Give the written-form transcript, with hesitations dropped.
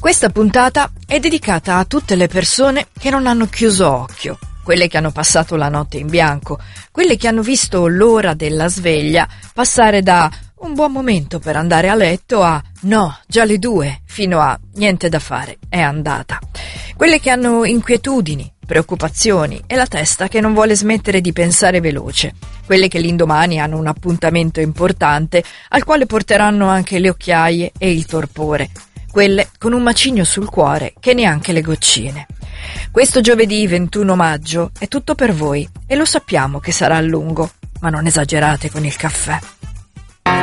Questa puntata è dedicata a tutte le persone che non hanno chiuso occhio, quelle che hanno passato la notte in bianco, quelle che hanno visto l'ora della sveglia passare da un buon momento per andare a letto a no, già le 2, fino a niente da fare, è andata. Quelle che hanno inquietudini, preoccupazioni e la testa che non vuole smettere di pensare veloce. Quelle che l'indomani hanno un appuntamento importante al quale porteranno anche le occhiaie e il torpore. Quelle con un macigno sul cuore che neanche le goccine. Questo giovedì 21 maggio è tutto per voi e lo sappiamo che sarà a lungo, ma non esagerate con il caffè.